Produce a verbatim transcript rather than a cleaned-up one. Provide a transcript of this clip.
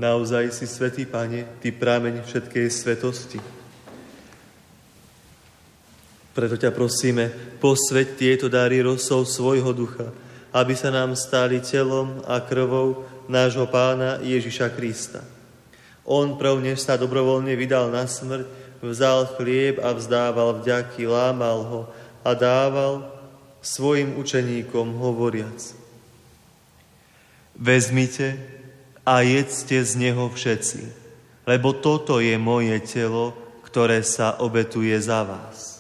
Naozaj si svätý, Pane, Ty prameň všetkej svetosti. Preto ťa prosíme, posväť tieto dary rosou svojho ducha, aby sa nám stali telom a krvou nášho Pána Ježiša Krista. On prv, než sa dobrovoľne vydal na smrť, vzal chlieb a vzdával vďaky, lámal ho a dával svojim učeníkom hovoriac: Vezmite a jedzte z neho všetci, lebo toto je moje telo, ktoré sa obetuje za vás.